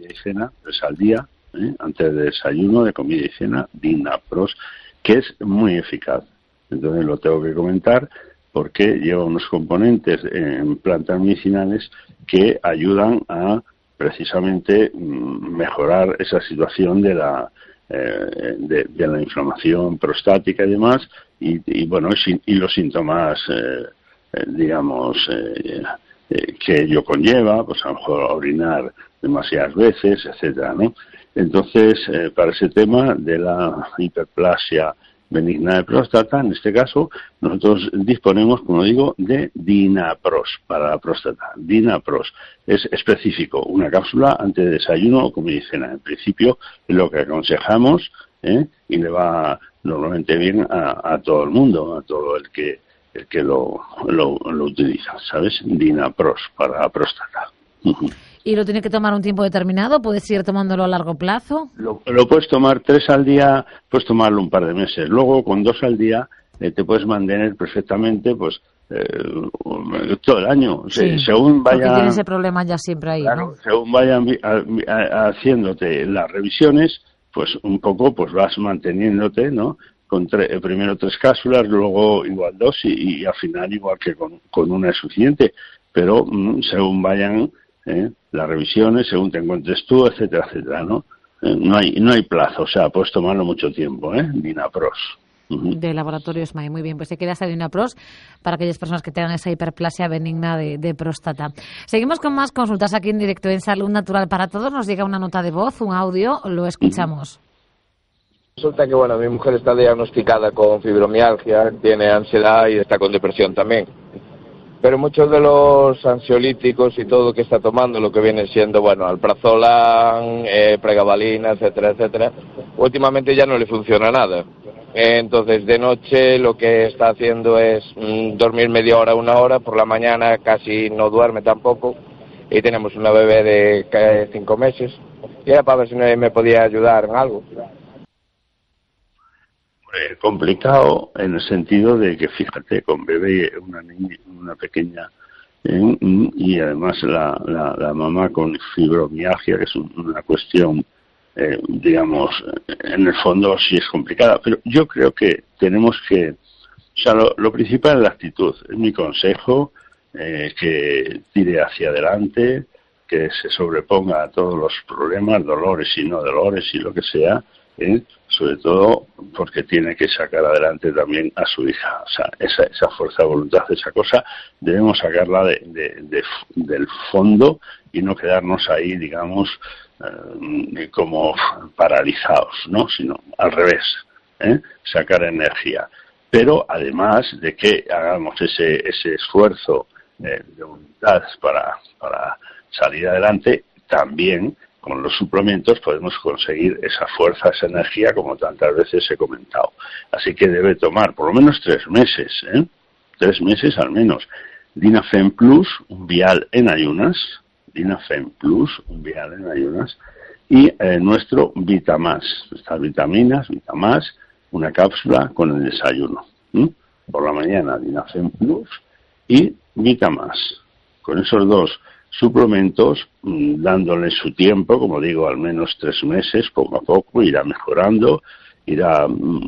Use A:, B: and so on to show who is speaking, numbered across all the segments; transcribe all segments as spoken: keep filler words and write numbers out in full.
A: y cena, tres al día, ¿eh? Antes de desayuno, de comida y cena, Dinapros, que es muy eficaz. Entonces lo tengo que comentar porque lleva unos componentes en plantas medicinales que ayudan a precisamente mejorar esa situación de la eh, de, de la inflamación prostática y demás, y, y bueno, y los síntomas, eh, eh, digamos, eh, eh, que ello conlleva, pues a lo mejor orinar demasiadas veces, etcétera, ¿no? Entonces, eh, para ese tema de la hiperplasia benigna de próstata, en este caso, nosotros disponemos, como digo, de Dinapros para la próstata. Dinapros es específico, una cápsula antes de desayuno o comida y cena. En principio es lo que aconsejamos, ¿eh? Y le va normalmente bien a, a todo el mundo, a todo el que el que lo, lo, lo utiliza, ¿sabes? Dinapros para la próstata.
B: ¿Y lo tiene que tomar un tiempo determinado? ¿Puedes ir tomándolo a largo plazo?
A: Lo, lo puedes tomar tres al día, puedes tomarlo un par de meses. Luego, con dos al día, eh, te puedes mantener perfectamente, pues, eh, todo el año.
B: Sí,
A: según vayan,
B: porque tiene ese problema ya siempre ahí,
A: claro,
B: ¿no?
A: Según vayan a, a, haciéndote las revisiones, pues un poco, pues vas manteniéndote, ¿no? Con tre, primero tres cápsulas, luego igual dos y, y al final igual que con, con una es suficiente. Pero mm, según vayan ¿eh? las revisiones, según te encuentres tú, etcétera, etcétera, ¿no? Eh, no hay no hay plazo, o sea, puedes tomarlo mucho tiempo, ¿eh? Dinapros. Uh-huh.
B: De Laboratorio S M A I, muy bien, pues se queda esta Dinapros para aquellas personas que tengan esa hiperplasia benigna de, de próstata. Seguimos con más consultas aquí en directo en Salud Natural para Todos. Nos llega una nota de voz, un audio, lo escuchamos. Uh-huh.
C: Resulta que, bueno, mi mujer está diagnosticada con fibromialgia, tiene ansiedad y está con depresión también. Pero muchos de los ansiolíticos y todo que está tomando, lo que viene siendo, bueno, alprazolam, eh, pregabalina, etcétera, etcétera, últimamente ya no le funciona nada. Eh, entonces, de noche lo que está haciendo es mm, dormir media hora, una hora, por la mañana casi no duerme tampoco, y tenemos una bebé de eh, cinco meses, y era para ver si me podía ayudar en algo.
A: Eh, complicado en el sentido de que, fíjate, con bebé, una niña, una pequeña, eh, y además la, la, la mamá con fibromialgia, que es un, una cuestión, eh, digamos, en el fondo sí es complicada, pero yo creo que tenemos que, o sea, lo, lo principal es la actitud, es mi consejo, eh, que tire hacia adelante, que se sobreponga a todos los problemas, dolores y no dolores y lo que sea, ¿eh? Sobre todo porque tiene que sacar adelante también a su hija. O sea, esa, esa fuerza de voluntad, esa cosa, debemos sacarla de, de, de, del fondo y no quedarnos ahí, digamos, eh, como paralizados, ¿no? Sino al revés, ¿eh? Sacar energía. Pero además de que hagamos ese, ese esfuerzo eh, de voluntad para, para salir adelante, también con los suplementos podemos conseguir esa fuerza, esa energía, como tantas veces he comentado. Así que debe tomar por lo menos tres meses, ¿eh? Tres meses al menos. Dinafem Plus, un vial en ayunas. Dinafem Plus, un vial en ayunas. Y eh, nuestro Vitamás. Estas vitaminas, Vitamás, una cápsula con el desayuno. ¿Mm? Por la mañana, Dinafem Plus y Vitamás. Con esos dos suplementos, dándole su tiempo, como digo, al menos tres meses, poco a poco, irá mejorando, irá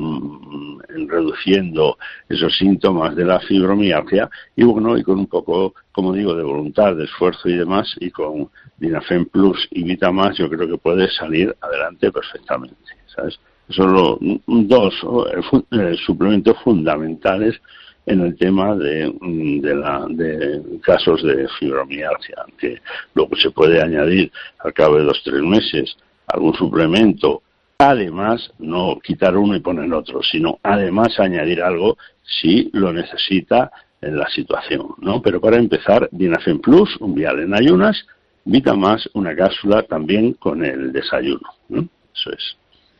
A: mm, reduciendo esos síntomas de la fibromialgia, y bueno, y con un poco, como digo, de voluntad, de esfuerzo y demás, y con Dinafem Plus y Vitamás, yo creo que puede salir adelante perfectamente, ¿sabes? Son los dos eh, suplementos fundamentales en el tema de, de, la, de casos de fibromialgia, que luego se puede añadir al cabo de dos o tres meses algún suplemento, además no quitar uno y poner otro, sino además añadir algo si lo necesita en la situación, ¿no? Pero para empezar, Dinafem Plus, un vial en ayunas, Vitamás, una cápsula también con el desayuno, ¿no? Eso es.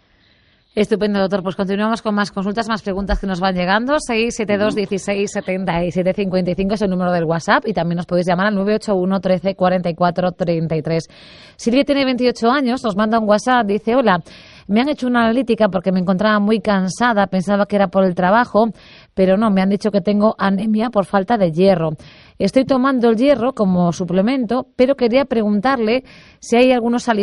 B: Estupendo, doctor. Pues continuamos con más consultas, más preguntas que nos van llegando. seis siete dos, dieciséis, setenta y siete, cincuenta y cinco es el número del WhatsApp, y también nos podéis llamar al nueve ocho uno, trece, cuarenta y cuatro, treinta y tres. Silvia tiene veintiocho años, nos manda un WhatsApp, dice: hola, me han hecho una analítica porque me encontraba muy cansada, pensaba que era por el trabajo, pero no, me han dicho que tengo anemia por falta de hierro. Estoy tomando el hierro como suplemento, pero quería preguntarle si hay algunos alimentos